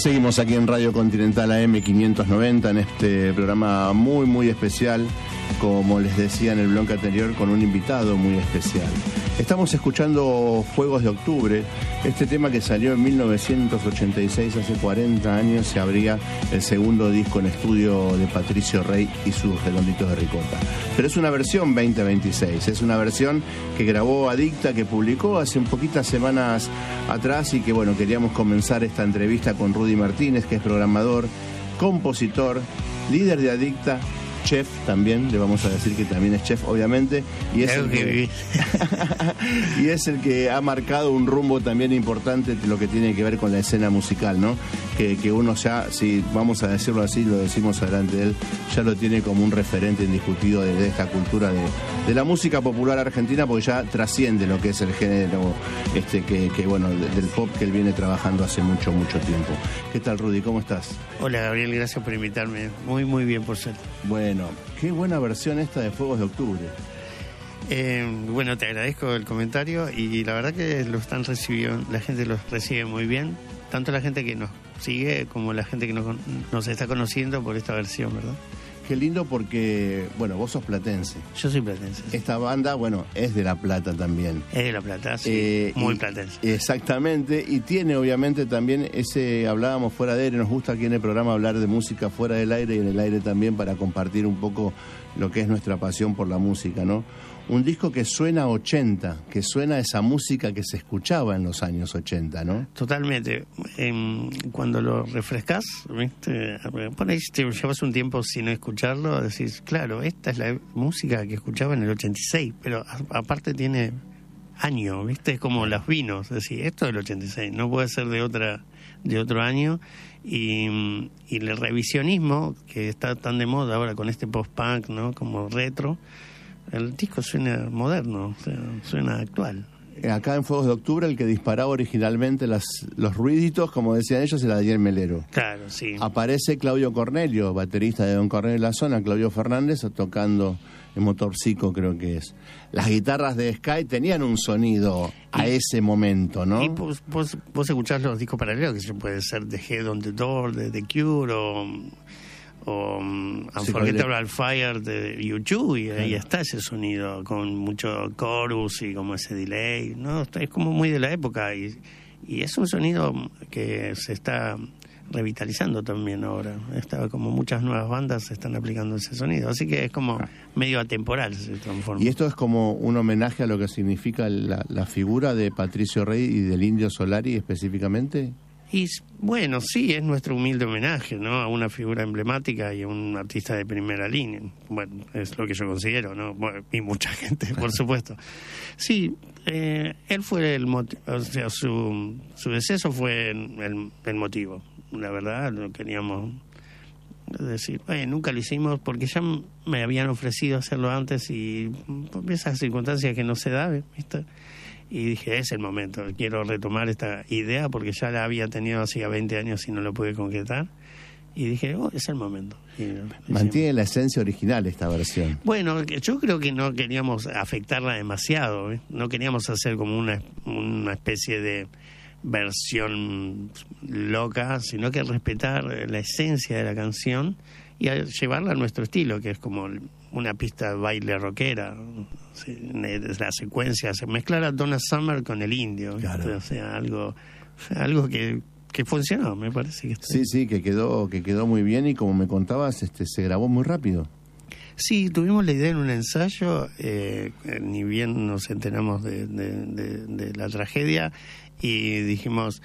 Seguimos aquí en Radio Continental AM 590 en este programa muy especial, como les decía en el bloque anterior, con un invitado muy especial. Estamos escuchando Fuegos de Octubre, este tema que salió en 1986, hace 40 años, se abría el segundo disco en estudio de Patricio Rey y sus Redonditos de Ricota. Pero es una versión 2026, es una versión que grabó Adicta, que publicó hace un poquitas semanas atrás y que bueno, queríamos comenzar esta entrevista con Rudy Martínez, que es programador, compositor, líder de Adicta, chef también, le vamos a decir que también es chef, obviamente, y es y es el que ha marcado un rumbo también importante de lo que tiene que ver con la escena musical, ¿no? Que uno ya, si vamos a decirlo así, lo decimos delante de él, ya lo tiene como un referente indiscutido de esta cultura de la música popular argentina, porque ya trasciende lo que es el género que bueno, del pop que él viene trabajando hace mucho tiempo. ¿Qué tal, Rudy? ¿Cómo estás? Hola, Gabriel, gracias por invitarme. Muy bien, por suerte. Bueno, qué buena versión esta de Fuegos de Octubre. Bueno, te agradezco el comentario y la verdad que lo están recibiendo, la gente los recibe muy bien, tanto la gente que nos sigue como la gente que nos está conociendo por esta versión, ¿verdad? Qué lindo porque, bueno, vos sos platense. Yo soy platense. Sí. Esta banda, bueno, es de La Plata también. Es de La Plata, sí, muy platense. Exactamente, y tiene obviamente también hablábamos fuera de aire, nos gusta aquí en el programa hablar de música fuera del aire y en el aire también para compartir un poco lo que es nuestra pasión por la música, ¿no? Un disco que suena a 80, que suena a esa música que se escuchaba en los años 80, ¿no? Totalmente. Cuando lo refrescás, ¿viste? Por ahí te llevas un tiempo sin escucharlo, decís, claro, esta es la música que escuchaba en el 86, pero aparte tiene año, ¿viste? Es como los vinos, es decir, esto es del 86, no puede ser de otro año. Y el revisionismo, que está tan de moda ahora con este post-punk, ¿no? Como retro, el disco suena moderno, o sea, suena actual. Acá en Fuegos de Octubre el que disparaba originalmente los ruiditos, como decían ellos, era Daniel Melero. Claro, sí. Aparece Claudio Cornelio, baterista de Don Cornelio La Zona, Claudio Fernández, tocando en Motorcico, creo que es. Las guitarras de Sky tenían un sonido a ese momento, ¿no? Y vos escuchás los discos paralelos, que puede ser The Head on the Door, de The Cure, o Unforgettable Fire de U2, y ahí está ese sonido con mucho chorus y como ese delay, ¿no? Es como muy de la época y es un sonido que se está revitalizando también ahora. Está como muchas nuevas bandas se están aplicando ese sonido, así que es como medio atemporal, se transforma. Y esto es como un homenaje a lo que significa la figura de Patricio Rey y del Indio Solari específicamente. Y bueno, sí, es nuestro humilde homenaje, ¿no? A una figura emblemática y a un artista de primera línea. Bueno, es lo que yo considero, ¿no? Bueno, y mucha gente, por supuesto. Sí, él fue el motivo, o sea, su deceso fue el motivo. La verdad, lo queríamos decir, nunca lo hicimos porque ya me habían ofrecido hacerlo antes y por esas circunstancias que no se da, ¿viste? Y dije, es el momento, quiero retomar esta idea porque ya la había tenido hacía 20 años y no lo pude concretar. Y dije, es el momento. Mantiene la esencia original esta versión. Bueno, yo creo que no queríamos afectarla demasiado, ¿eh? No queríamos hacer como una especie de versión loca, sino que respetar la esencia de la canción y llevarla a nuestro estilo, que es como una pista de baile rockera, la secuencia, mezclar a Donna Summer con el Indio, claro. O sea, algo que funcionó, me parece que está. Sí, que quedó muy bien y como me contabas, se grabó muy rápido. Sí, tuvimos la idea en un ensayo, ni bien nos enteramos de la tragedia y dijimos,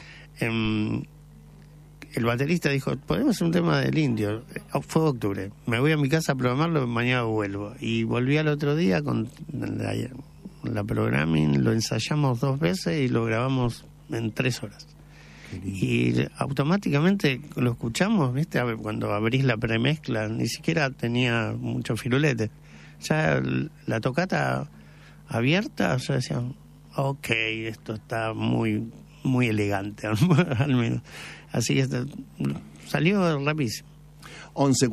el baterista dijo, podemos hacer un tema del Indio. Fue octubre, me voy a mi casa a programarlo, mañana vuelvo. Y volví al otro día con la programming, lo ensayamos 2 veces y lo grabamos en 3 horas. Y automáticamente lo escuchamos, ¿viste? Cuando abrís la premezcla, ni siquiera tenía mucho firulete. Ya la tocata abierta, ya decían, ok, esto está muy, muy elegante, al menos. Así que salió rapidísimo. 11